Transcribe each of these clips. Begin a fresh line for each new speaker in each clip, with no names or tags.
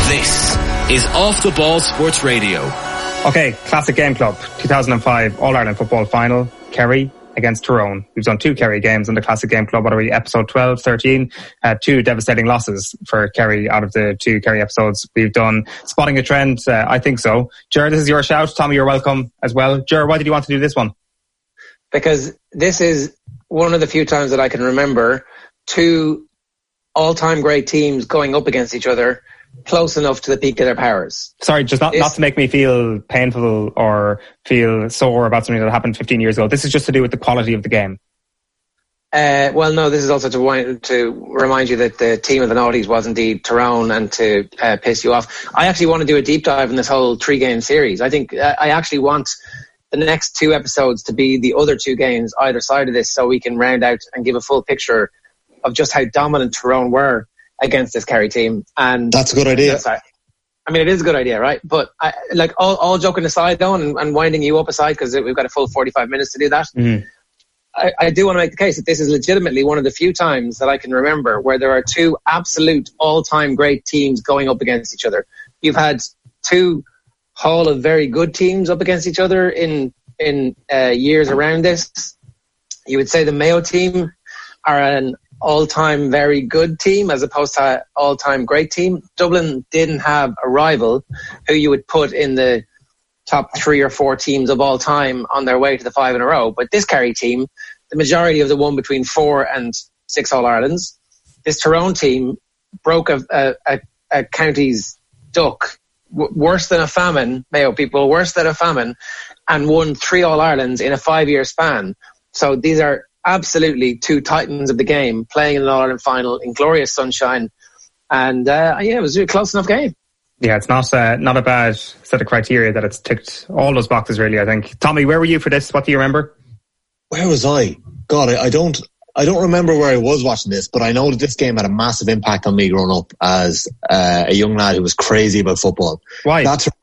This is Off the Ball Sports Radio.
Okay, Classic Game Club, 2005 All-Ireland Football Final, Kerry against Tyrone. We've done 2 Kerry games in the Classic Game Club. What are we, episode 12, 13? 2 devastating losses for Kerry out of the 2 Kerry episodes we've done. Spotting a trend? I think so. Ger, this is your shout. Tommy, you're welcome as well. Ger, why did you want to do this one?
Because this is one of the few times that I can remember 2 all-time great teams going up against each other close enough to the peak of their powers.
Sorry, just not to make me feel painful or feel sore about something that happened 15 years ago. This is just to do with the quality of the game.
Well, no, this is also to remind you that the team of the noughties was indeed Tyrone, and to piss you off. I actually want to do a deep dive in this whole 3-game series. I think I actually want the next 2 episodes to be the other 2 games either side of this, so we can round out and give a full picture of just how dominant Tyrone were against this Kerry team. And
that's a good idea.
I mean, it is a good idea, right? But all joking aside, though, and winding you up aside, because we've got a full 45 minutes to do that. Mm-hmm. I do want to make the case that this is legitimately one of the few times that I can remember where there are 2 absolute all-time great teams going up against each other. You've had 2 Hall of very good teams up against each other in years around this. You would say the Mayo team are an all-time very good team as opposed to an all-time great team. Dublin didn't have a rival who you would put in the top 3 or 4 teams of all time on their way to the 5 in a row. But this Kerry team, the majority of the one between 4 and 6 All-Irelands, this Tyrone team broke a county's duck, worse than a famine, Mayo people, worse than a famine, and won 3 All-Irelands in a 5-year span. So these are absolutely 2 titans of the game playing in an All-Ireland final in glorious sunshine. And it was a close enough game.
Yeah, it's not a bad set of criteria that it's ticked all those boxes, really, I think. Tommy, where were you for this? What do you remember?
Where was I? God, I don't remember where I was watching this, but I know that this game had a massive impact on me growing up as a young lad who was crazy about football.
Why?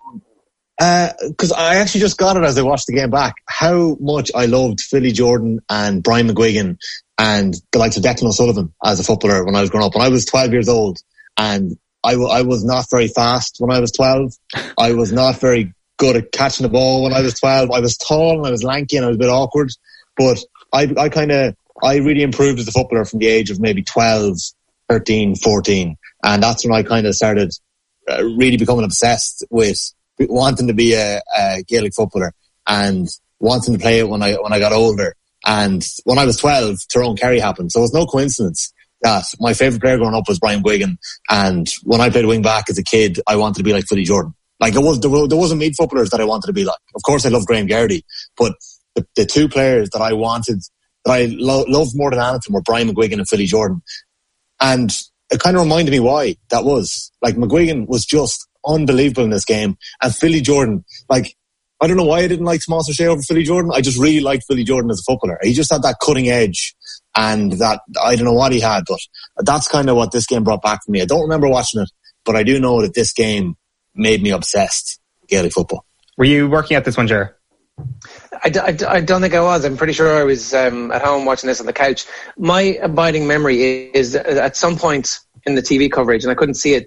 Because I actually just got it as I watched the game back, how much I loved Philly Jordan and Brian McGuigan and the likes of Declan O'Sullivan as a footballer when I was growing up. When I was 12 years old, and I was not very fast when I was 12. I was not very good at catching the ball when I was 12. I was tall and I was lanky and I was a bit awkward, but I really improved as a footballer from the age of maybe 12, 13, 14. And that's when I kind of started really becoming obsessed with wanting to be a Gaelic footballer and wanting to play it when I got older. And when I was 12, Tyrone Kerry happened. So it was no coincidence that my favourite player growing up was Brian Guigan. And when I played wing back as a kid, I wanted to be like Philly Jordan. Like there wasn't many footballers that I wanted to be like. Of course I loved Graham Garrity, but the 2 players that I wanted, that I loved more than anything, were Brian McGuigan and Philly Jordan. And it kind of reminded me why that was. Like McGuigan was just unbelievable in this game, and Philly Jordan, like, I don't know why I didn't like Tomas O'Shea over Philly Jordan. I just really liked Philly Jordan as a footballer. He just had that cutting edge, and that, I don't know what he had, but that's kind of what this game brought back for me. I don't remember watching it, but I do know that this game made me obsessed with Gaelic football.
Were you working at this one, Ger?
I don't think I was. I'm pretty sure I was at home watching this on the couch. My abiding memory is at some point in the TV coverage, and I couldn't see it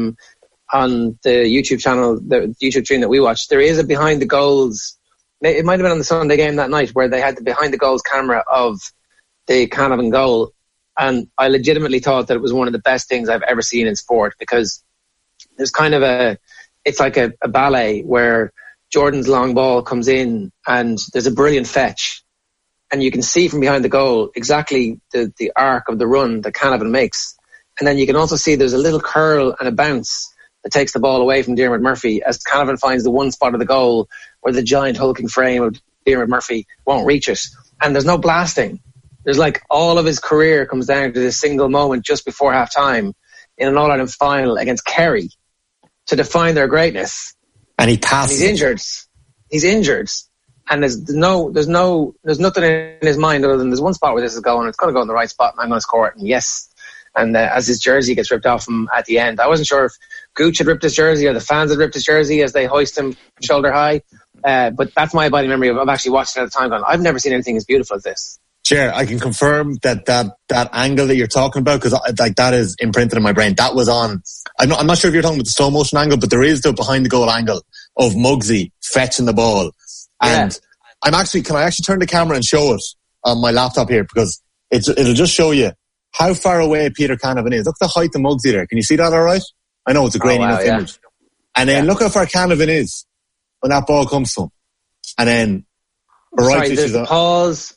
on the YouTube channel, the YouTube stream that we watched, there is a behind the goals. It might have been on the Sunday game that night where they had the behind the goals camera of the Canavan goal. And I legitimately thought that it was one of the best things I've ever seen in sport, because there's kind of it's like a ballet where Jordan's long ball comes in and there's a brilliant fetch. And you can see from behind the goal exactly the arc of the run that Canavan makes. And then you can also see there's a little curl and a bounce that takes the ball away from Diarmuid Murphy as Canavan finds the one spot of the goal where the giant hulking frame of Diarmuid Murphy won't reach it. And there's no blasting. There's like all of his career comes down to this single moment just before half time in an All-Ireland final against Kerry to define their greatness.
And he passes.
And he's injured. And there's nothing in his mind other than there's one spot where this is going, it's going to go in the right spot and I'm going to score it. And yes. And as his jersey gets ripped off him at the end. I wasn't sure if Gooch had ripped his jersey or the fans had ripped his jersey as they hoist him shoulder high. But that's my abiding memory of actually watching it at the time going, I've never seen anything as beautiful as this.
Sure, I can confirm that angle that you're talking about, because like that is imprinted in my brain. That was on. I'm not sure if you're talking about the slow motion angle, but there is the behind the goal angle of Muggsy fetching the ball. And can I actually turn the camera and show it on my laptop here, because it'll just show you how far away Peter Canavan is. Look at the height of Muggsy there. Can you see that all right? I know it's a grainy enough image. And then look how far Canavan is when that ball comes to him. And then
there's pause.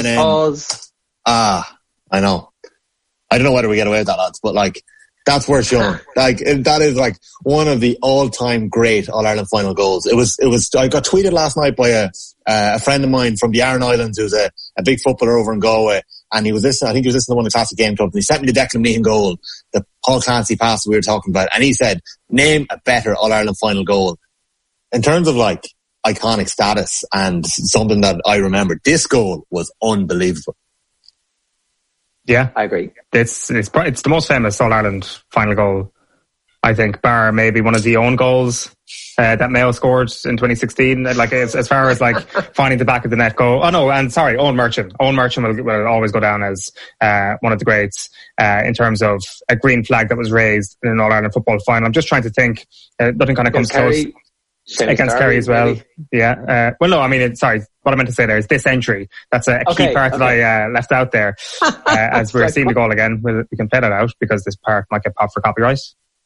I know. I don't know whether we get away with that, lads, but like, that's worth showing. Like, that is like one of the all-time great All-Ireland final goals. I got tweeted last night by a friend of mine from the Aran Islands, who's a big footballer over in Galway, and he was listening, I think he was listening to one of the Classic Game Club, and he sent me the Declan Meehan goal, the Paul Clancy pass that we were talking about, and he said, name a better All-Ireland final goal. In terms of like iconic status and something that I remember, this goal was unbelievable.
Yeah,
I agree.
It's the most famous All-Ireland final goal, I think, bar maybe one of the own goals that Mayo scored in 2016. Like, as far as like finding the back of the net goal. Oh no, and sorry, Owen Murchan. Owen Murchan will always go down as one of the greats in terms of a green flag that was raised in an All-Ireland football final. I'm just trying to think. Nothing kind of comes close. Against Kerry as well. Maybe. Yeah. Well, no, I mean, sorry. What I meant to say there is this entry. That's a key part that I left out there. As we're seeing the goal again, we can play that out because this part might get popped for copyright.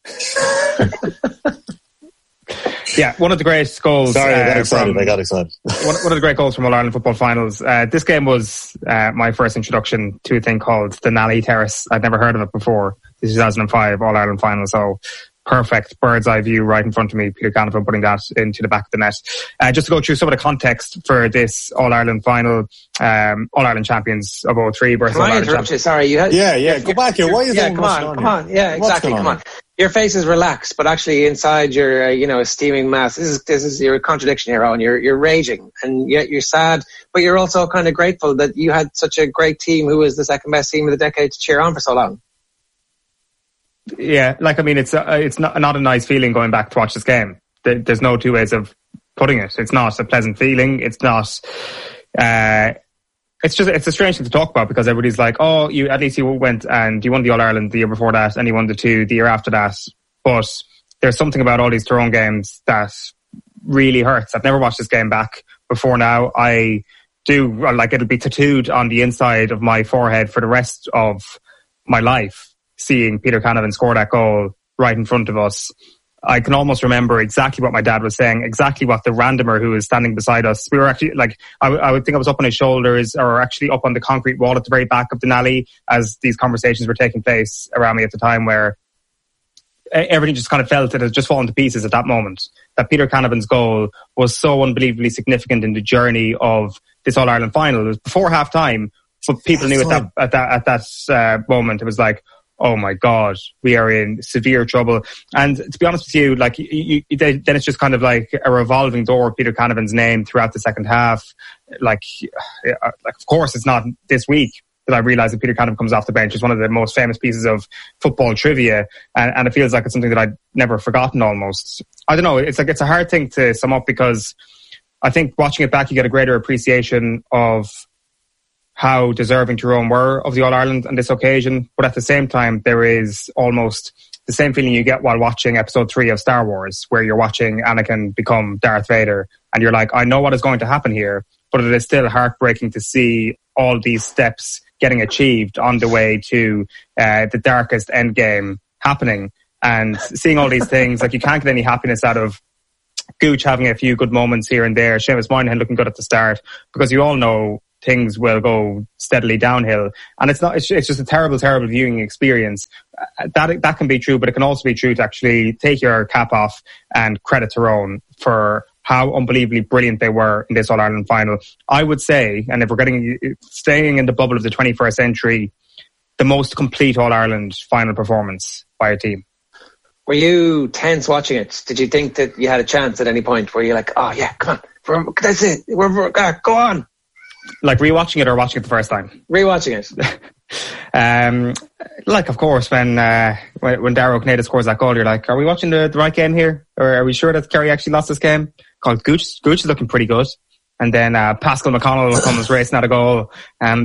Yeah, one of the great goals.
Sorry, I got excited.
One of the great goals from All-Ireland football finals. This game was my first introduction to a thing called the Nally Terrace. I'd never heard of it before. The 2005 All-Ireland final. So, perfect bird's eye view right in front of me. Peter Canavan putting that into the back of the net. Just to go through some of the context for this All-Ireland final, All-Ireland champions of 2003 versus All-Ireland champions.
Sorry, you had...
Yeah, go back here. Why is that
come on. Yeah, exactly, come on. Your face is relaxed, but actually inside you're, a steaming mass. This is your contradiction here, Owen. You're raging, and yet you're sad, but you're also kind of grateful that you had such a great team who was the second best team of the decade to cheer on for so long.
Yeah, like, I mean, it's not a nice feeling going back to watch this game. There's no two ways of putting it. It's not a pleasant feeling. It's not. It's a strange thing to talk about because everybody's like, oh, you went and you won the All Ireland the year before that, and you won the two the year after that. But there's something about all these Tyrone games that really hurts. I've never watched this game back before now. I do, like, it'll be tattooed on the inside of my forehead for the rest of my life. Seeing Peter Canavan score that goal right in front of us. I can almost remember exactly what my dad was saying, exactly what the randomer who was standing beside us. We were actually, like, I would think I was up on his shoulders or actually up on the concrete wall at the very back of the Nally as these conversations were taking place around me at the time, where everything just kind of felt it had just fallen to pieces at that moment. That Peter Canavan's goal was so unbelievably significant in the journey of this All-Ireland final. It was before half-time, but people knew at that moment, it was like, oh my God, we are in severe trouble. And to be honest with you, like, then it's just kind of like a revolving door of Peter Canavan's name throughout the second half. Like, of course, it's not this week that I realised that Peter Canavan comes off the bench. It's one of the most famous pieces of football trivia. And it feels like it's something that I'd never forgotten almost. I don't know. It's like, it's a hard thing to sum up because I think watching it back, you get a greater appreciation of how deserving Tyrone were of the All-Ireland on this occasion. But at the same time, there is almost the same feeling you get while watching episode 3 of Star Wars, where you're watching Anakin become Darth Vader. And you're like, I know what is going to happen here, but it is still heartbreaking to see all these steps getting achieved on the way to the darkest endgame happening. And seeing all these things, like, you can't get any happiness out of Gooch having a few good moments here and there, Seamus Moynihan looking good at the start, because you all know things will go steadily downhill. And it's just a terrible, terrible viewing experience. That can be true, but it can also be true to actually take your cap off and credit Tyrone for how unbelievably brilliant they were in this All-Ireland final. I would say, and if we're staying in the bubble of the 21st century, the most complete All-Ireland final performance by a team.
Were you tense watching it? Did you think that you had a chance at any point where you're like, oh yeah, come on, that's it, go on?
Like rewatching it or watching it the first time?
Rewatching it.
Like, of course, when Darragh O'Connor scores that goal, you're like, are we watching the right game here? Or are we sure that Kerry actually lost this game? Gooch is looking pretty good. And then Pascal McConnell comes racing out a goal and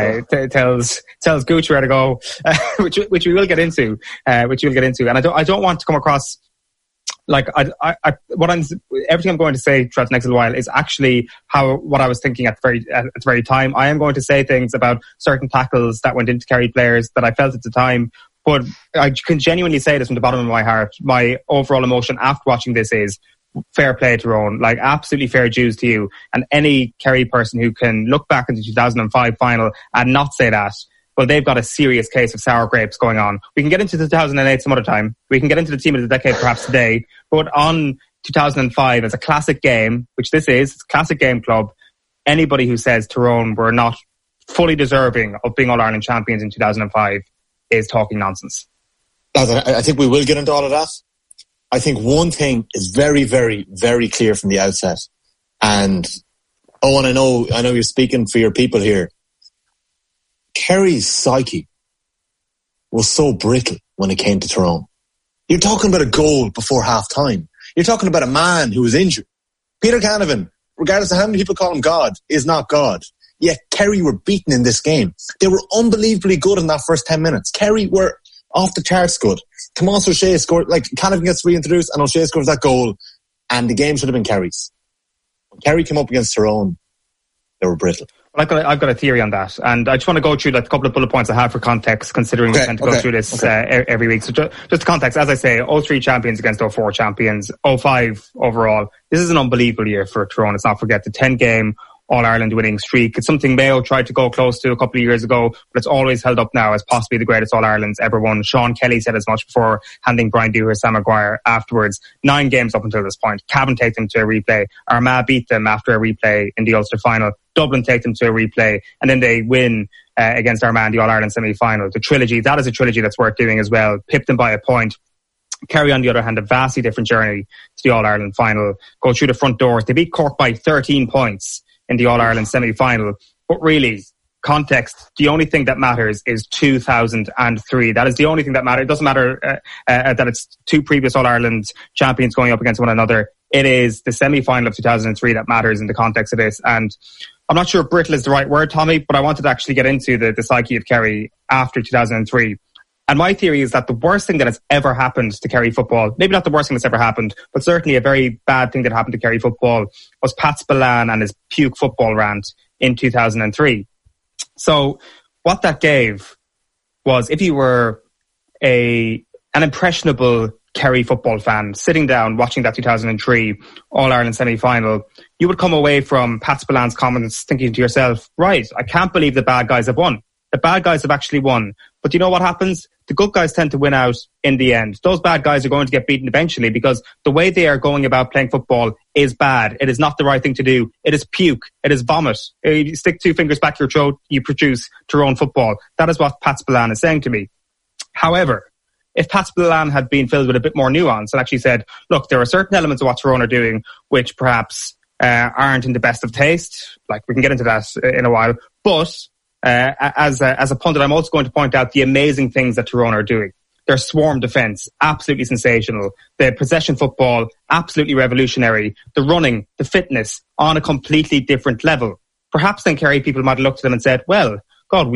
tells Gooch where to go, which we will get into. And I don't want to come across like everything I'm going to say throughout the next little while is actually what I was thinking at the very time. I am going to say things about certain tackles that went into Kerry players that I felt at the time, but I can genuinely say this from the bottom of my heart. My overall emotion after watching this is fair play, Tyrone. Like, absolutely fair dues to you. And any Kerry person who can look back into the 2005 final and not say that, well, they've got a serious case of sour grapes going on. We can get into 2008 some other time. We can get into the team of the decade perhaps today. But on 2005, as a classic game, which this is, it's a classic game club, anybody who says Tyrone were not fully deserving of being All-Ireland champions in 2005 is talking nonsense.
I think we will get into all of that. I think one thing is very, very, very clear from the outset. And Owen, I know you're speaking for your people here. Kerry's psyche was so brittle when it came to Tyrone. You're talking about a goal before half time. You're talking about a man who was injured. Peter Canavan, regardless of how many people call him God, is not God. Yet Kerry were beaten in this game. They were unbelievably good in that first 10 minutes. Kerry were off the charts good. Tomas O'Shea scored, like, Canavan gets reintroduced and O'Shea scores that goal, and the game should have been Kerry's. When Kerry came up against Tyrone, they were brittle.
I've got a theory on that, and I just want to go through like a couple of bullet points I have for context, considering we tend to go through this every week. So just context, as I say, 03 champions against 04 champions, 05 overall. This is an unbelievable year for Tyrone. Let's not forget the 10-game All-Ireland winning streak. It's something Mayo tried to go close to a couple of years ago, but it's always held up now as possibly the greatest All-Ireland's ever won. Sean Kelly said as much before handing Brian Dooher, Sam Maguire afterwards. 9 games up until this point. Cavan take them to a replay. Armagh beat them after a replay in the Ulster final. Dublin take them to a replay, and then they win against Armagh in the All-Ireland semi-final. The trilogy, that is a trilogy that's worth doing as well. Pipped them by a point. Kerry, on the other hand, a vastly different journey to the All-Ireland final. Go through the front doors. They beat Cork by 13 points in the All-Ireland semi-final. But really, context, the only thing that matters is 2003. That is the only thing that matters. It doesn't matter that it's 2 previous All-Ireland champions going up against one another. It is the semi-final of 2003 that matters in the context of this. And I'm not sure brittle is the right word, Tommy, but I wanted to actually get into the psyche of Kerry after 2003. And my theory is that the worst thing that has ever happened to Kerry football, maybe not the worst thing that's ever happened, but certainly a very bad thing that happened to Kerry football, was Pat Spillane and his puke football rant in 2003. So what that gave was, if you were an impressionable Kerry football fan sitting down watching that 2003 All-Ireland semi-final, you would come away from Pat Spillane's comments thinking to yourself, right, I can't believe the bad guys have won. The bad guys have actually won. But you know what happens? The good guys tend to win out in the end. Those bad guys are going to get beaten eventually because the way they are going about playing football is bad. It is not the right thing to do. It is puke. It is vomit. You stick 2 fingers back your throat, you produce Tyrone football. That is what Pat Spillane is saying to me. However, if Pat Spillane had been filled with a bit more nuance and actually said, look, there are certain elements of what Tyrone are doing which perhaps aren't in the best of taste. Like, we can get into that in a while. But as a pundit, I'm also going to point out the amazing things that Tyrone are doing. Their swarm defence, absolutely sensational. The possession football, absolutely revolutionary. The running, the fitness, on a completely different level. Perhaps then Kerry people might have looked at them and said, well, God,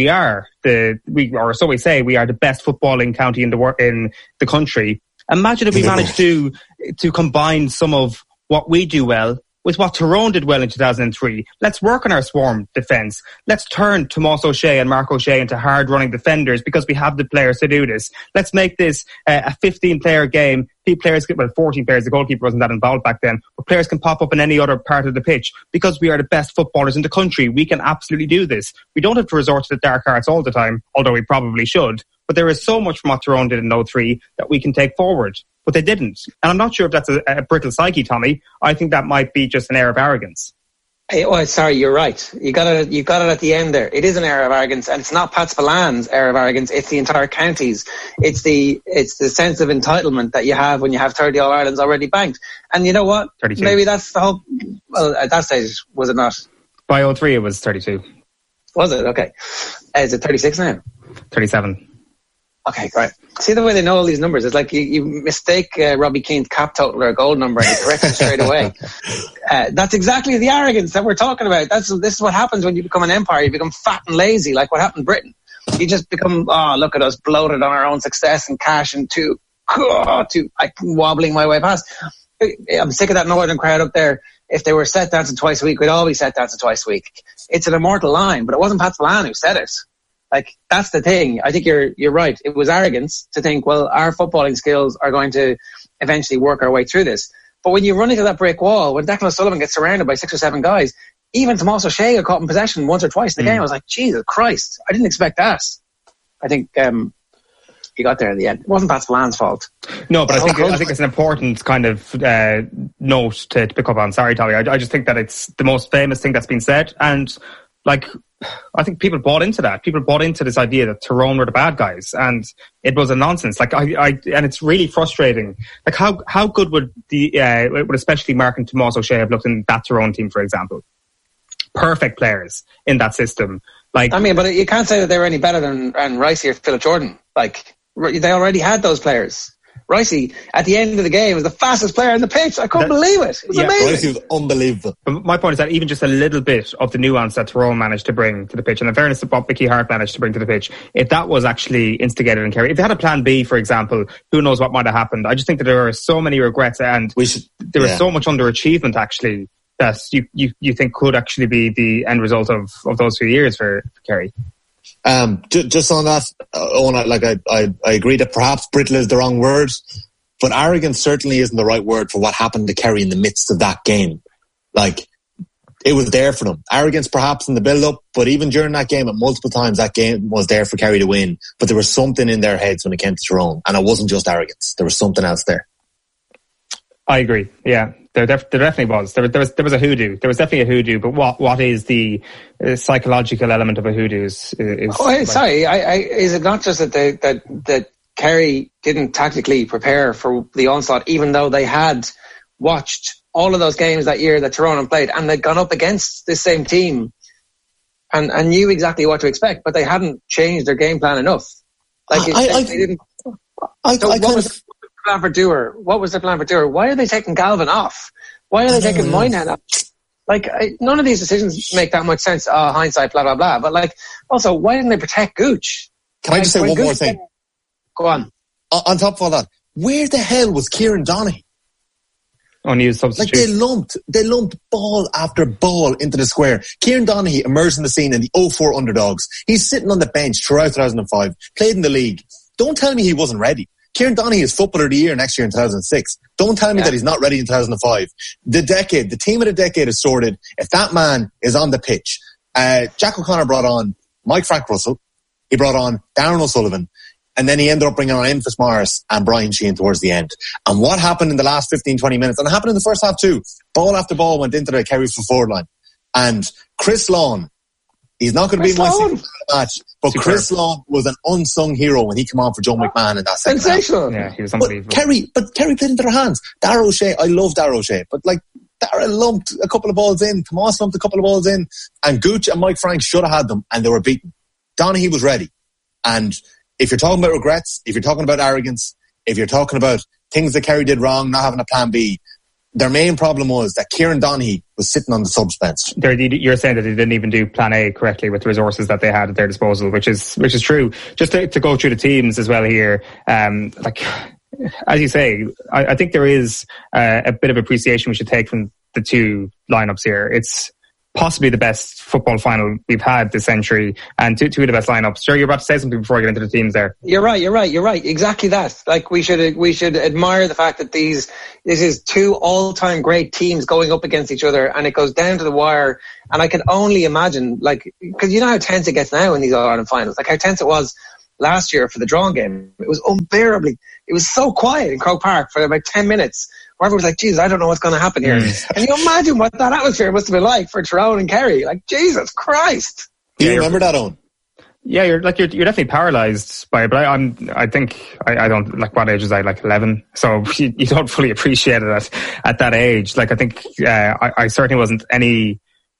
or so we say, we are the best footballing county in the country. Imagine if we managed to combine some of what we do well with what Tyrone did well in 2003. Let's work on our swarm defence. Let's turn Tomas O'Shea and Mark O'Shea into hard-running defenders because we have the players to do this. Let's make this a 15-player game. 14 players. The goalkeeper wasn't that involved back then. But players can pop up in any other part of the pitch because we are the best footballers in the country. We can absolutely do this. We don't have to resort to the dark arts all the time, although we probably should. But there is so much from what Tyrone did in 03 that we can take forward. But they didn't. And I'm not sure if that's a brittle psyche, Tommy. I think that might be just an air of arrogance.
Oh, sorry, you're right. You got it at the end there. It is an air of arrogance, and it's not Pat Spillane's air of arrogance. It's the entire county's. It's the sense of entitlement that you have when you have 30 All-Irelands already banked. And you know what?
32.
Maybe that's the whole... Well, at that stage, was it not?
By 03, it was 32.
Was it? Okay. Is it 36 now?
37.
Okay, great. See the way they know all these numbers? It's like you mistake Robbie Keane's cap total or a goal number and you correct it straight away. That's exactly the arrogance that we're talking about. This is what happens when you become an empire. You become fat and lazy, like what happened in Britain. You just become, look at us, bloated on our own success and cash and wobbling my way past. I'm sick of that northern crowd up there. If they were set dancing twice a week, we'd all be set dancing twice a week. It's an immortal line, but it wasn't Pat Spillane who said it. Like, that's the thing. I think you're right. It was arrogance to think, well, our footballing skills are going to eventually work our way through this. But when you run into that brick wall, when Declan O'Sullivan gets surrounded by 6 or 7 guys, even Tomas O'Shea got caught in possession once or twice in the game. I was like, Jesus Christ, I didn't expect that. I think he got there in the end. It wasn't Pat Spillane's fault.
No, but I think it's an important kind of note to pick up on. Sorry, Tommy. I just think that it's the most famous thing that's been said. And, like, I think people bought into that. People bought into this idea that Tyrone were the bad guys, and it was a nonsense. Like, and it's really frustrating. Like, how good would would especially Mark and Tomas O'Shea have looked in that Tyrone team, for example? Perfect players in that system. Like, I mean,
but you can't say that they were any better than Ricey or Philip Jordan. Like, they already had those players. Ricey, at the end of the game, was the fastest player on the pitch. I couldn't believe it. It was amazing.
Ricey was unbelievable.
But my point is that even just a little bit of the nuance that Tyrone managed to bring to the pitch, and in fairness to what Mickey Hart managed to bring to the pitch, if that was actually instigated in Kerry, if they had a plan B, for example, who knows what might have happened. I just think that there are so many regrets, and there was so much underachievement, actually, that you think could actually be the end result of those few years for Kerry.
Just on that, Owen, I agree that perhaps brittle is the wrong word, but arrogance certainly isn't the right word for what happened to Kerry in the midst of that game. Like, it was there for them. Arrogance perhaps in the build-up, but even during that game, at multiple times, that game was there for Kerry to win. But there was something in their heads when it came to Tyrone, and it wasn't just arrogance. There was something else there.
I agree. Yeah, there definitely was. There was a hoodoo. There was definitely a hoodoo. But what is the psychological element of a hoodoo? Is
it not just that Kerry didn't tactically prepare for the onslaught, even though they had watched all of those games that year that Tyrone played, and they'd gone up against this same team and knew exactly what to expect, but they hadn't changed their game plan enough. Like, they didn't. Plan for Dewar? What was the plan for Dewar? Why are they taking Galvin off? Why are they taking Moynihan off? Like, none of these decisions make that much sense. Hindsight, blah, blah, blah. But, like, also, why didn't they protect Gooch?
Can I just say one more thing?
Go on.
On top of all that, where the hell was Kieran Donaghy?
Unused substitute.
Like, they lumped ball after ball into the square. Kieran Donaghy emerged in the scene in the 04 underdogs. He's sitting on the bench throughout 2005, played in the league. Don't tell me he wasn't ready. Kieran Donaghy is Footballer of the Year next year in 2006. Don't tell me that he's not ready in 2005. The team of the decade is sorted. If that man is on the pitch, Jack O'Connor brought on Mike Frank Russell. He brought on Darren O'Sullivan. And then he ended up bringing on Enfys Morris and Brian Sheehan towards the end. And what happened in the last 15, 20 minutes, and it happened in the first half too, ball after ball went into the Kerry forward line. And Chris Lawn, he's not going to be my match, but Chris Lawn was an unsung hero when he came on for Joe McMahon in that second
Sensational.
half.
Yeah, he was unbelievable.
But Kerry played into their hands. Darragh O'Shea, I love Darragh O'Shea, but like, Darragh lumped a couple of balls in, Tomas lumped a couple of balls in, and Gooch and Mike Frank should have had them, and they were beaten. Donaghy was ready. And if you're talking about regrets, if you're talking about arrogance, if you're talking about things that Kerry did wrong, not having a plan B, their main problem was that Kieran Donaghy was sitting on the subs bench.
You're saying that they didn't even do plan A correctly with the resources that they had at their disposal, which is true. Just to go through the teams as well here, like, as you say, I think there is a bit of appreciation we should take from the two lineups here. It's possibly the best football final we've had this century, and two of the best lineups. Sure, you're about to say something before I get into the teams there.
You're right. Exactly that. Like, we should admire the fact that this is two all-time great teams going up against each other, and it goes down to the wire. And I can only imagine, like, because you know how tense it gets now in these All-Ireland finals, like how tense it was last year for the drawn game. It was unbearably, it was so quiet in Croke Park for about 10 minutes. Where everyone was like, Jesus, I don't know what's going to happen here. And you imagine what that atmosphere must have been like for Tyrone and Kerry. Like, Jesus Christ.
Do you remember that, Owen?
Yeah, you're definitely paralysed by it, but I think I don't, like, what age was I, like 11? So you don't fully appreciate it at that age. Like, I think I certainly wasn't any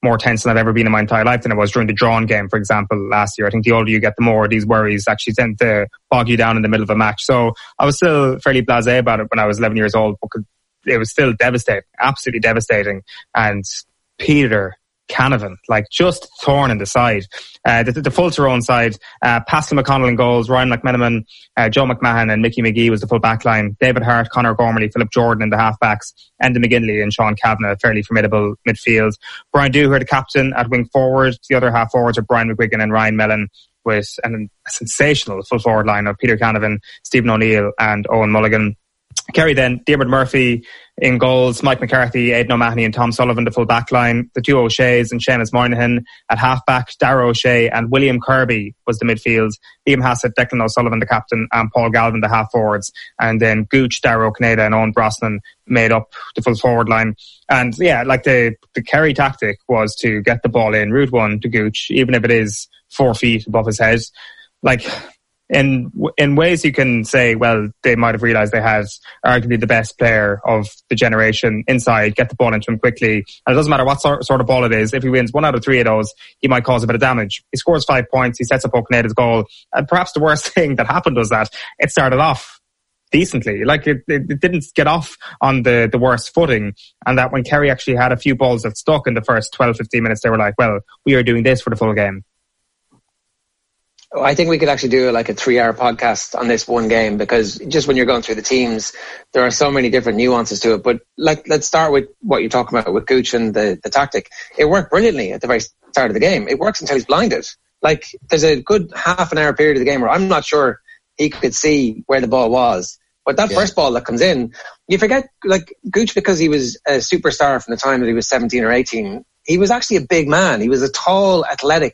more tense than I've ever been in my entire life than it was during the drawn game, for example, last year. I think the older you get, the more these worries actually tend to bog you down in the middle of a match. So I was still fairly blasé about it when I was 11 years old, because it was still devastating, absolutely devastating. And Peter Canavan, like, just thorn in the side. The full Tyrone side, Pascal McConnell in goals, Ryan McMenamin, Joe McMahon and Mickey McGee was the full back line. David Hart, Conor Gormley, Philip Jordan in the half-backs, Enda McGinley and Sean Kavanagh, fairly formidable midfield. Brian Dooher, the captain, at wing forward. The other half forwards are Brian McGuigan and Ryan Mellon, with a sensational full forward line of Peter Canavan, Stephen O'Neill and Owen Mulligan. Kerry then, Diarmuid Murphy in goals, Mike McCarthy, Aidan O'Mahony and Tom Sullivan, the full back line. The two O'Sheas and Seamus Moynihan at half-back. Darragh O'Shea and William Kirby was the midfield. Liam Hassett, Declan O'Sullivan, the captain, and Paul Galvin, the half-forwards. And then Gooch, Darragh O'Canada and Owen Brosnan made up the full forward line. And yeah, like the Kerry tactic was to get the ball in, route one to Gooch, even if it is 4 feet above his head. Like, in ways you can say, well, they might have realised they had arguably the best player of the generation inside, get the ball into him quickly. And it doesn't matter what sort of ball it is. If he wins 1 out of 3 of those, he might cause a bit of damage. He scores 5 points. He sets up O'Canada's goal. And perhaps the worst thing that happened was that it started off decently. Like, it didn't get off on the worst footing. And that when Kerry actually had a few balls that stuck in the first 12, 15 minutes, they were like, well, we are doing this for the full game.
I think we could actually do like a 3-hour podcast on this one game, because just when you're going through the teams, there are so many different nuances to it. But like, let's start with what you're talking about with Gooch and the tactic. It worked brilliantly at the very start of the game. It works until he's blinded. Like, there's a good half an hour period of the game where I'm not sure he could see where the ball was. But that first ball that comes in, you forget, like, Gooch, because he was a superstar from the time that he was 17 or 18, he was actually a big man. He was a tall, athletic.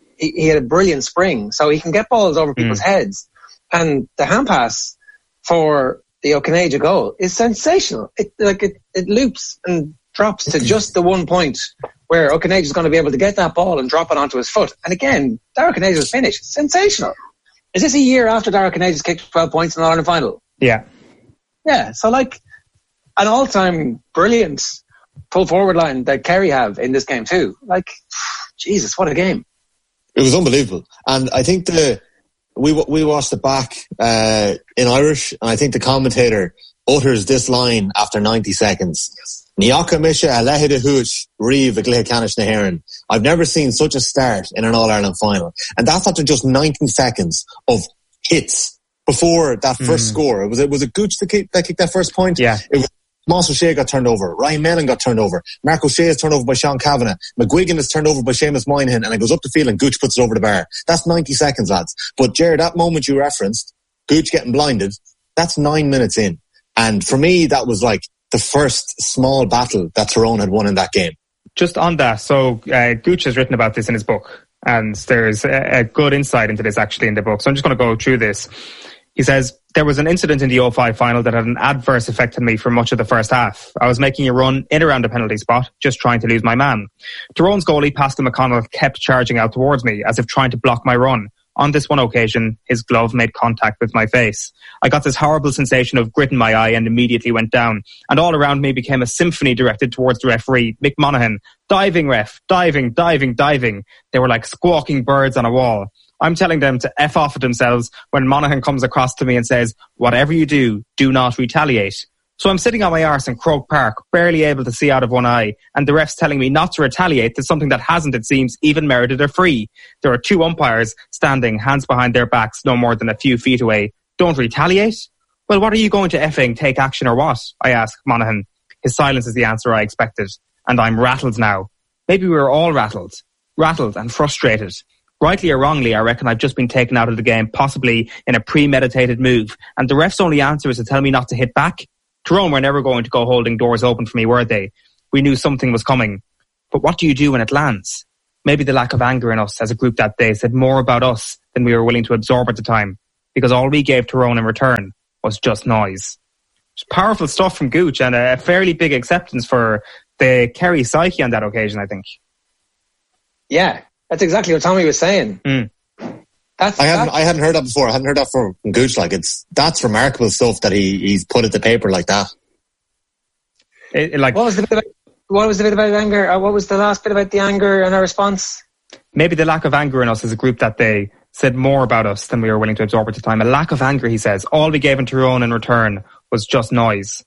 He had a brilliant spring, so he can get balls over people's heads. And the hand pass for the O'Canada goal is sensational. It loops and drops to just the one point where O'Canada is going to be able to get that ball and drop it onto his foot. And again, Darragh O'Canada's finish, sensational. Is this a year after Darragh O'Canada's kicked 12 points in the All-Ireland final?
Yeah.
Yeah, so like an all-time brilliant full forward line that Kerry have in this game too. Like, Jesus, what a game.
It was unbelievable. And I think we watched it back in Irish, and I think the commentator utters this line after 90 seconds. Niaka Misha Alehida Hooch Reeve Agliha na Heron. I've never seen such a start in an All-Ireland final. And that's after just 90 seconds of hits before that first score. Was it Gooch that kicked that first point?
Yeah.
It was Moss O'Shea got turned over. Ryan Mellon got turned over. Mark O'Shea is turned over by Sean Kavanagh. McGuigan is turned over by Seamus Moynihan, and it goes up the field and Gooch puts it over the bar. That's 90 seconds, lads. But Jared, that moment you referenced, Gooch getting blinded, that's 9 minutes in. And for me, that was like the first small battle that Tyrone had won in that game.
Just on that, so Gooch has written about this in his book, and there's a good insight into this actually in the book. So I'm just going to go through this. He says, there was an incident in the 05 final that had an adverse effect on me for much of the first half. I was making a run in around the penalty spot, just trying to lose my man. Tyrone's goalie, Pascal McConnell, kept charging out towards me as if trying to block my run. On this one occasion, his glove made contact with my face. I got this horrible sensation of grit in my eye and immediately went down. And all around me became a symphony directed towards the referee, Mick Monaghan. Diving, ref. Diving, diving, diving. They were like squawking birds on a wall. I'm telling them to F off at themselves when Monaghan comes across to me and says, whatever you do, do not retaliate. So I'm sitting on my arse in Croke Park, barely able to see out of one eye, and the ref's telling me not to retaliate to something that hasn't, it seems, even merited a free. There are 2 umpires standing, hands behind their backs, no more than a few feet away. Don't retaliate? Well, what are you going to effing take action or what? I ask Monaghan. His silence is the answer I expected, and I'm rattled now. Maybe we're all rattled and frustrated. Rightly or wrongly, I reckon I've just been taken out of the game, possibly in a premeditated move, and the ref's only answer is to tell me not to hit back. Tyrone were never going to go holding doors open for me, were they? We knew something was coming. But what do you do when it lands? Maybe the lack of anger in us as a group that day said more about us than we were willing to absorb at the time, because all we gave Tyrone in return was just noise. It's powerful stuff from Gooch, and a fairly big acceptance for the Kerry psyche on that occasion, I think.
Yeah. That's exactly what Tommy was saying.
I hadn't heard that before. I hadn't heard that from Gooch. Like, that's remarkable stuff that he's put it to paper like that.
What was the bit about what was the bit about anger? What was the last bit about the anger and our response?
Maybe the lack of anger in us as a group that day said more about us than we were willing to absorb at the time. A lack of anger, he says. All we gave in Tyrone in return was just noise.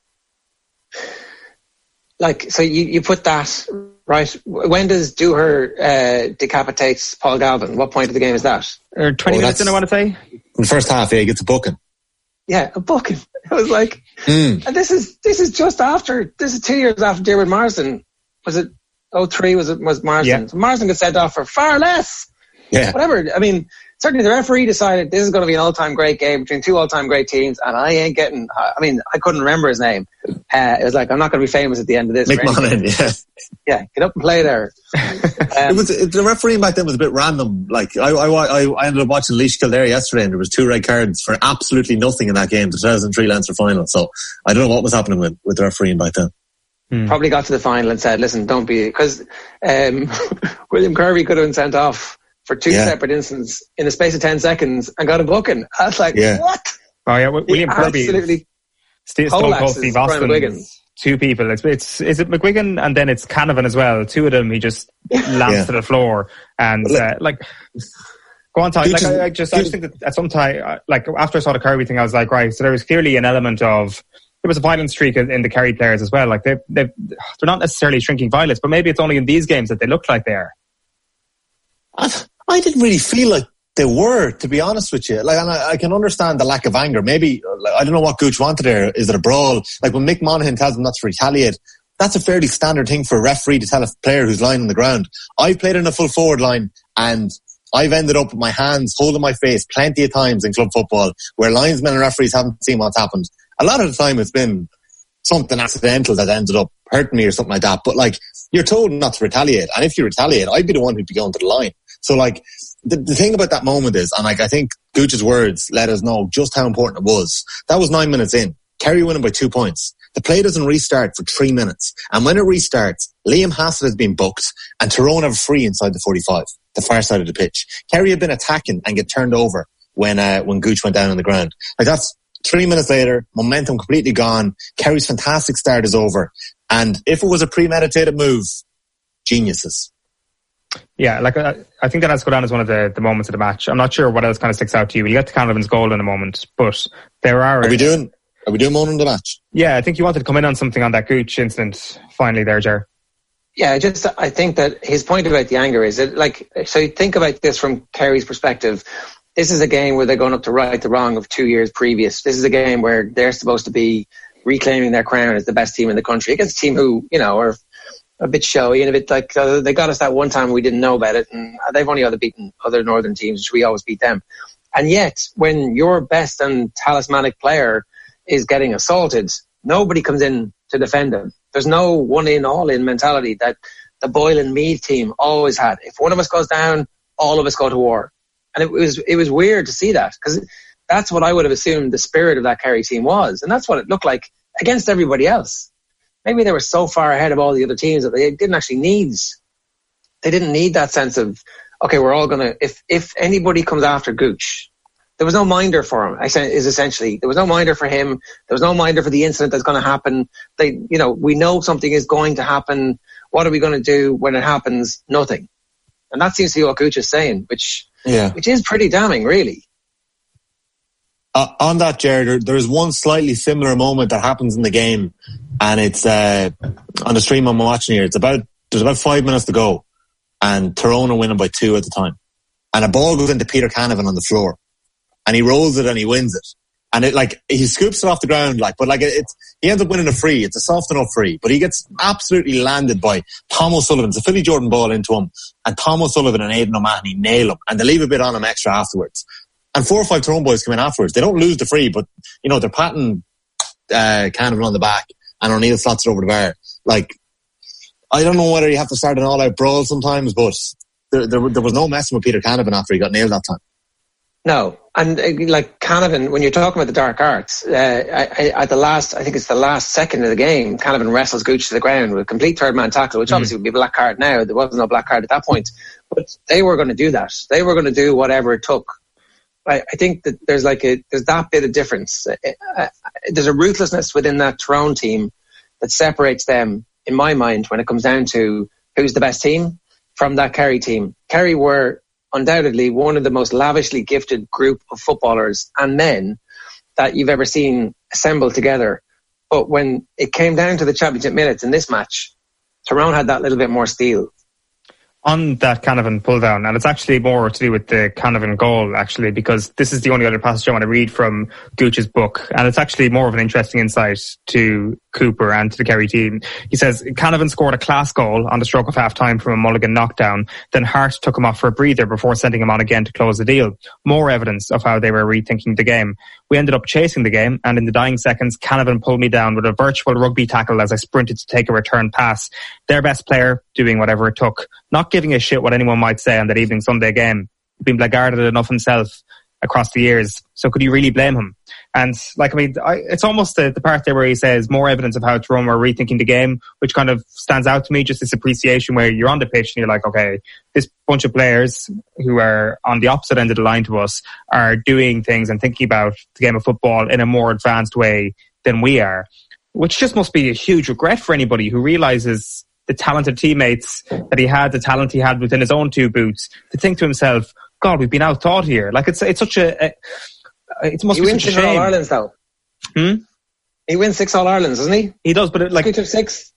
Like, so you put that, right? When does Dooher decapitates Paul Galvin? What point of the game is that?
20 minutes in, I want to say.
In the first half, he gets a booking.
Yeah, a booking. It was like, and this is just after, this is 2 years after Dermot Marsden. Was it 03? Was Marsden?
Yeah.
So Marsden got sent off for far less.
Yeah.
Whatever. I mean, certainly the referee decided this is going to be an all-time great game between two all-time great teams, and I ain't getting, I mean, I couldn't remember his name. It was like, I'm not going to be famous at the end of this.
Mick Monaghan, yeah.
Yeah, get up and play there.
The refereeing back then was a bit random. Like, I ended up watching Laois Kildare yesterday, and there was 2 red cards for absolutely nothing in that game, the 2003 Leinster final. So I don't know what was happening with the refereeing back then.
Probably got to the final and said, listen, don't be, because William Kirby could have been sent off for 2 separate incidents in the space of 10 seconds and got a booking. I was like, what?
Oh yeah, William Kirby.
Absolutely.
Stone Cold Steve Austin. 2 people. Is it McGuigan and then it's Canavan as well. 2 of them he just lands to the floor and go on, Ty. Like I just think that at some time, like after I saw the Kirby thing, I was like, right. So there was clearly an element of there was a violent streak in the Kerry players as well. Like they're not necessarily shrinking violence, but maybe it's only in these games that they look like they are.
I didn't really feel like they were, to be honest with you. Like, and I can understand the lack of anger. Maybe, I don't know what Gooch wanted there. Is it a brawl? Like when Mick Monaghan tells him not to retaliate, that's a fairly standard thing for a referee to tell a player who's lying on the ground. I've played in a full forward line and I've ended up with my hands holding my face plenty of times in club football where linesmen and referees haven't seen what's happened. A lot of the time it's been something accidental that ended up hurting me or something like that. But like, you're told not to retaliate. And if you retaliate, I'd be the one who'd be going to the line. So like, the thing about that moment is, and like I think Gooch's words let us know just how important it was. That was 9 minutes in. Kerry winning by 2 points. The play doesn't restart for 3 minutes. And when it restarts, Liam Hassett has been booked and Tyrone have a free inside the 45, the far side of the pitch. Kerry had been attacking and get turned over when Gooch went down on the ground. Like that's 3 minutes later, momentum completely gone. Kerry's fantastic start is over. And if it was a premeditated move, geniuses.
Yeah, like I think that has to go down as one of the moments of the match. I'm not sure what else kind of sticks out to you. You get to Canavan's goal in a moment, but there are...
Are we doing moment of the match?
Yeah, I think you wanted to come in on something on that Gooch incident finally there, Ger.
Yeah, I think that his point about the anger is that, like, so you think about this from Kerry's perspective. This is a game where they're going up to right the wrong of 2 years previous. This is a game where they're supposed to be reclaiming their crown as the best team in the country against a team who, you know, are a bit showy and a bit like they got us that one time we didn't know about it, and they've only beaten other northern teams, which we always beat them. And yet, when your best and talismanic player is getting assaulted, nobody comes in to defend him. There's no one in, all in mentality that the Boyle and Meath team always had. If one of us goes down, all of us go to war. And it was weird to see that, because that's what I would have assumed the spirit of that Kerry team was, and that's what it looked like against everybody else. Maybe they were so far ahead of all the other teams that they didn't actually need that sense of, okay, we're all going to, if anybody comes after Gooch, there was no minder for him, essentially. There was no minder for him. There was no minder for the incident that's going to happen. We know something is going to happen. What are we going to do when it happens? Nothing. And that seems to be what Gooch is saying, which is pretty damning, really.
On that, Jared, there's one slightly similar moment that happens in the game, and it's on the stream I'm watching here. There's about 5 minutes to go, and Tyrone are winning by 2 at the time, and a ball goes into Peter Canavan on the floor, and he rolls it and he wins it, and he scoops it off the ground, but he ends up winning a free. It's a soft enough free, but he gets absolutely landed by Tom O'Sullivan. It's a Philly Jordan ball into him, and Tom O'Sullivan and Aidan O'Mahony nail him, and they leave a bit on him extra afterwards. And 4 or 5 Tyrone boys come in afterwards. They don't lose the free, but, you know, they're patting Canavan on the back, and O'Neill slots it over the bar. Like, I don't know whether you have to start an all-out brawl sometimes, but there was no messing with Peter Canavan after he got nailed that time.
No. And, like, Canavan, when you're talking about the dark arts, I think it's the last second of the game, Canavan wrestles Gooch to the ground with a complete third-man tackle, which obviously would be a black card now. There was no black card at that point. But they were going to do that. They were going to do whatever it took. I think that there's that bit of difference. There's a ruthlessness within that Tyrone team that separates them in my mind, when it comes down to who's the best team from that Kerry team. Kerry were undoubtedly one of the most lavishly gifted group of footballers and men that you've ever seen assembled together. But when it came down to the championship minutes in this match, Tyrone had that little bit more steel.
On that Canavan pull down, and it's actually more to do with the Canavan goal, actually, because this is the only other passage I want to read from Gooch's book, and it's actually more of an interesting insight to Cooper and to the Kerry team. He says, Canavan scored a class goal on the stroke of half-time from a Mulligan knockdown, then Hart took him off for a breather before sending him on again to close the deal. More evidence of how they were rethinking the game. We ended up chasing the game, and in the dying seconds, Canavan pulled me down with a virtual rugby tackle as I sprinted to take a return pass. Their best player doing whatever it took. Not giving a shit what anyone might say on that evening Sunday game. He'd been blackguarded enough himself across the years. So could you really blame him? And it's almost the part there where he says more evidence of how Tyrone were rethinking the game, which kind of stands out to me, just this appreciation where you're on the pitch and you're like, okay, this bunch of players who are on the opposite end of the line to us are doing things and thinking about the game of football in a more advanced way than we are, which just must be a huge regret for anybody who realises the talented teammates that he had, the talent he had within his own two boots, to think to himself, God, we've been outthought here. Like, it's such it must be such a shame. He wins 6
All-Irelands, though. He wins 6 All-Irelands, doesn't he?
He does, but
he took 6.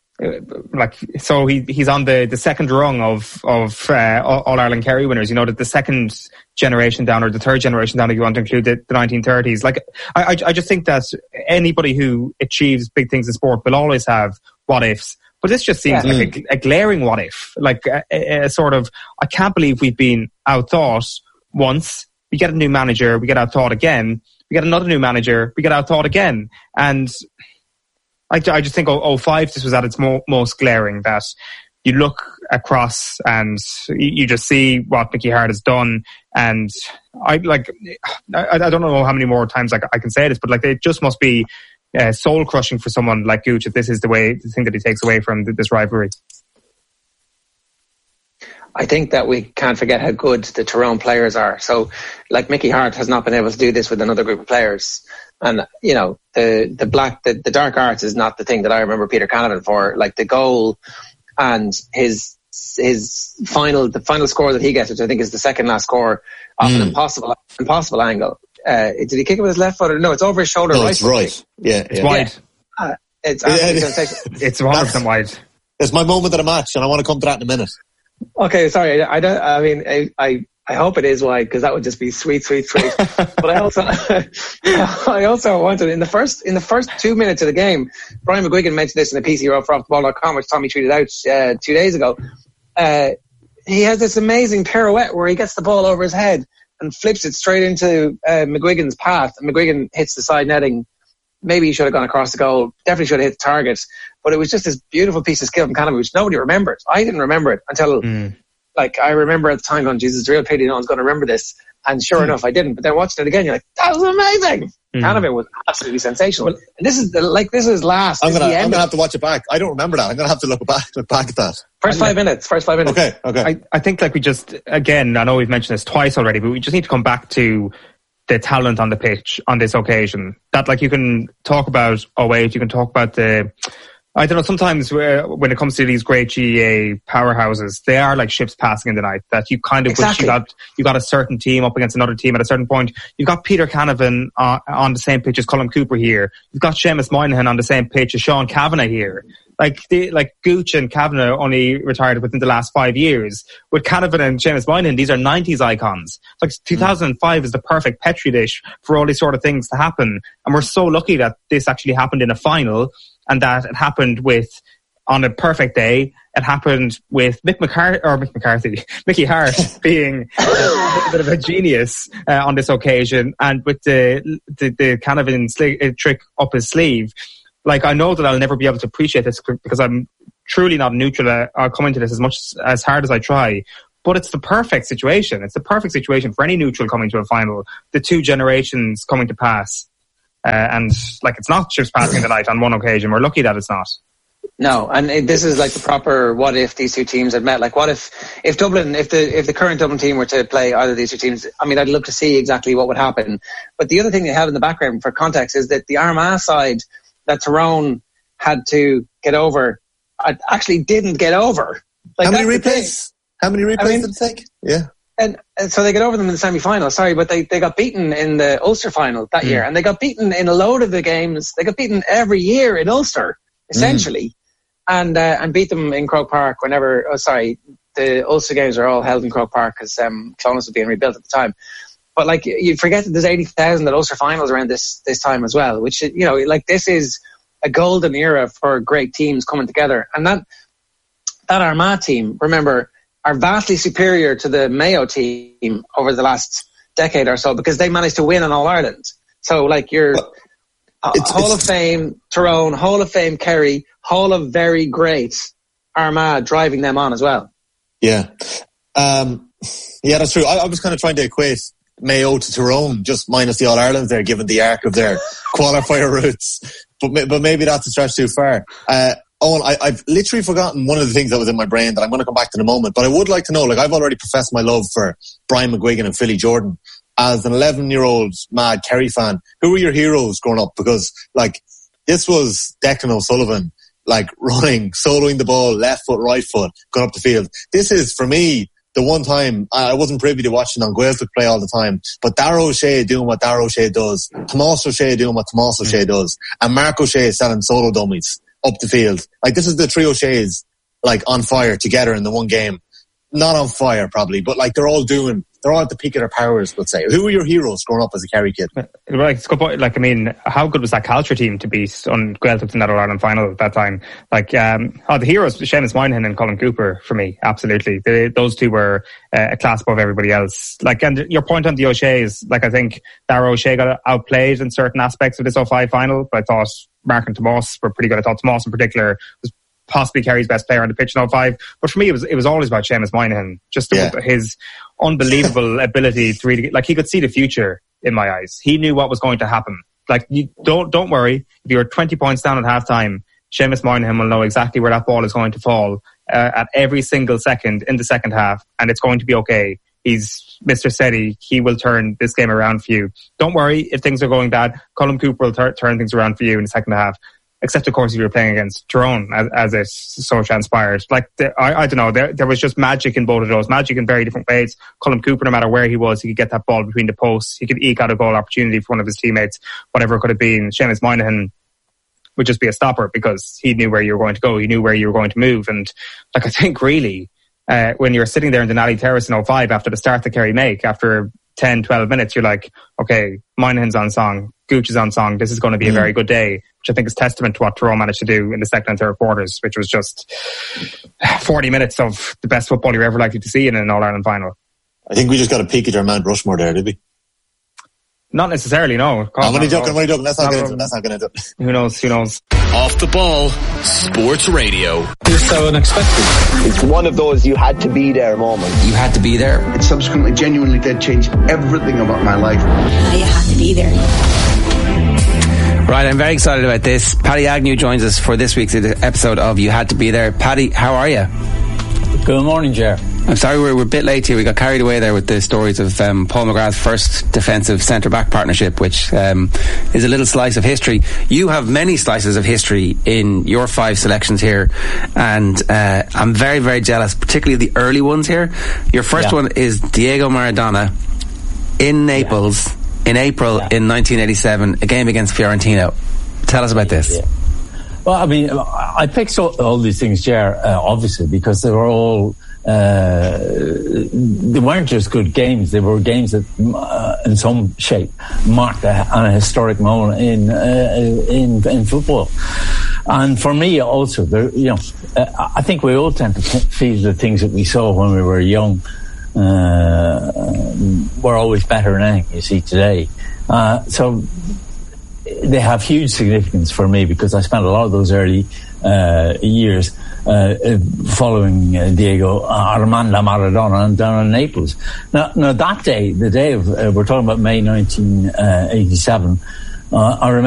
So he's on the second rung of All-Ireland Kerry winners. You know, that the second generation down, or the third generation down, if you want to include the 1930s. Like, I just think that anybody who achieves big things in sport will always have what ifs. But this just seems like a glaring what if. Like a sort of, I can't believe we've been outthought once. We get a new manager, we get outthought again. We get another new manager, we get outthought again. And I just think 05, this was at its most glaring, that you look across and you just see what Mickey Hart has done. And I don't know how many more times I can say this, but like, it just must be soul crushing for someone like Gooch if this is the thing that he takes away from this rivalry.
I think that we can't forget how good the Tyrone players are. So, like, Mickey Hart has not been able to do this with another group of players. And, you know, the dark arts is not the thing that I remember Peter Canavan for. Like, the goal and his the final score that he gets, which I think is the second last score, off an impossible angle. Did he kick it with his left foot? Or no, it's over his shoulder.
No, it's right. Yeah,
it's wide.
It's absolutely sensational.
It's 100% wide.
It's my moment of the match, and I want to come to that in a minute.
Okay, sorry. I hope it is wide, because that would just be sweet. But I also wanted in the first 2 minutes of the game, Brian McGuigan mentioned this in the piece he wrote for offtheball.com, which Tommy tweeted out 2 days ago. He has this amazing pirouette where he gets the ball over his head and flips it straight into McGuigan's path. And McGuigan hits the side netting. Maybe he should have gone across the goal. Definitely should have hit the target. But it was just this beautiful piece of skill from Canavan, which nobody remembered. I didn't remember it until, I remember at the time going, Jesus, it's a real pity no one's going to remember this. And sure enough, I didn't. But then watching it again, you're like, that was amazing. Canavan was absolutely sensational. Well, and this is last.
I'm gonna have to watch it back. I don't remember that. I'm gonna have to look back at that.
First 5 minutes.
Okay.
I think we just, again, I know we've mentioned this twice already, but we just need to come back to the talent on the pitch on this occasion. That, like, you can talk about 08, you can talk about I don't know, sometimes when it comes to these great GAA powerhouses, they are like ships passing in the night, that you kind of wish you got a certain team up against another team at a certain point. You've got Peter Canavan on the same pitch as Colm Cooper here. You've got Seamus Moynihan on the same pitch as Sean Kavanagh here. Like Gooch and Kavanagh only retired within the last 5 years. With Canavan and Seamus Moynihan, these are 90s icons. Like 2005 is the perfect petri dish for all these sort of things to happen. And we're so lucky that this actually happened in a final, and that it happened on a perfect day. It happened with Mickey Hart being a bit of a genius on this occasion, and with the Canavan trick up his sleeve. Like, I know that I'll never be able to appreciate this because I'm truly not neutral. I'll come into this as hard as I try. But it's the perfect situation. It's the perfect situation for any neutral coming to a final. The two generations coming to pass. And like, it's not ships passing the night on one occasion. We're lucky that it's not.
No, and this is like the proper what if these two teams had met. Like, what if Dublin, if the current Dublin team were to play either of these two teams, I mean, I'd love to see exactly what would happen. But the other thing they have in the background for context is that the Armagh side that Tyrone had to get over actually didn't get over.
Like, how many replays? Did it take? Yeah.
And so they got over them in the semi-final, but they got beaten in the Ulster final that year. And they got beaten in a load of the games. They got beaten every year in Ulster, essentially. And beat them in Croke Park whenever, the Ulster games are all held in Croke Park because Clonus was being rebuilt at the time. But like, you forget that there's 80,000 at Ulster finals around this time as well, which, you know, like, this is a golden era for great teams coming together. And that Armagh team, remember, are vastly superior to the Mayo team over the last decade or so because they managed to win an All-Ireland. So, like, you're Hall of Fame Tyrone, Hall of Fame Kerry, Hall of Very Great Armagh driving them on as well.
Yeah. Yeah, that's true. I was kind of trying to equate Mayo to Tyrone, just minus the All-Irelands there, given the arc of their qualifier routes. But maybe that's a stretch too far. Owen, I've literally forgotten one of the things that was in my brain that I'm going to come back to in a moment. But I would like to know, like, I've already professed my love for Brian McGuigan and Philly Jordan. As an 11-year-old mad Kerry fan, who were your heroes growing up? Because, like, this was Declan O'Sullivan, like, running, soloing the ball, left foot, right foot, going up the field. This is, for me, the one time I wasn't privy to watching on Gaelscoch play all the time, but Darragh O'Shea doing what Darragh O'Shea does, Tomás O'Shea doing what Tomás O'Shea does, and Mark O'Shea selling solo dummies up the field. Like, this is the three O'Sheas, like, on fire together in the one game. Not on fire, probably, but, like, they're all at the peak of their powers, let's say. Who were your heroes growing up as a Kerry kid?
Like, it's a good point. Like, I mean, how good was that Caltra team to beat on Gaeltacht in that All-Ireland final at that time? Like, the heroes, Seamus Moynihan and Colin Cooper, for me, absolutely. Those two were a class above everybody else. Like, and your point on the O'Sheas, like, I think Darragh O'Shea got outplayed in certain aspects of this 05 final, but I thought Mark and Tomás were pretty good. I thought Tomás in particular was possibly Kerry's best player on the pitch in 05. But for me, it was always about Seamus Moynihan. Just his unbelievable ability to really, like, he could see the future in my eyes. He knew what was going to happen. Like, you don't worry. If you're 20 points down at halftime, Seamus Moynihan will know exactly where that ball is going to fall at every single second in the second half, and it's going to be okay. He's Mr. Steady. He will turn this game around for you. Don't worry if things are going bad. Colin Cooper will turn things around for you in the second half. Except, of course, if you're playing against Tyrone, as it so transpired. Like, I don't know, there was just magic in both of those. Magic in very different ways. Colin Cooper, no matter where he was, he could get that ball between the posts. He could eke out a goal opportunity for one of his teammates, whatever it could have been. Seamus Moynihan would just be a stopper because he knew where you were going to go. He knew where you were going to move. And, like, I think really, when you're sitting there in Denali Terrace in 05 after the start that Kerry make, after 10, 12 minutes, you're like, okay, Moynihan's on song, Gooch is on song, this is going to be a very good day, which I think is testament to what Tyrone managed to do in the second and third quarters, which was just 40 minutes of the best football you're ever likely to see in an All-Ireland final.
I think we just got a peek at our Mount Rushmore there, did we?
Not necessarily, no.
I'm only joking. Let's not get into it.
Who knows?
Off the Ball, Sports Radio.
It's so unexpected.
It's one of those you had to be there moments.
You had to be there.
It subsequently genuinely did change everything about my life.
You had to be there.
Right, I'm very excited about this. Paddy Agnew joins us for this week's episode of You Had to Be There. Paddy, how are you?
Good morning, Ger.
I'm sorry we're a bit late here. We got carried away there with the stories of Paul McGrath's first defensive centre-back partnership, which is a little slice of history. You have many slices of history in your 5 selections here, and I'm very, very jealous, particularly the early ones here. Your first one is Diego Maradona in Naples in April in 1987, a game against Fiorentina. Tell us about this.
Yeah. Well, I mean, I picked all these things, Ger, obviously, because they were all they weren't just good games. They were games that, in some shape, marked a historic moment in football. And for me, also, I think we all tend to feel the things that we saw when we were young were always better than anything you see today. So they have huge significance for me because I spent a lot of those early years following Diego Armando Maradona down in Naples. Now that day, the day of we're talking about May 1987. I remember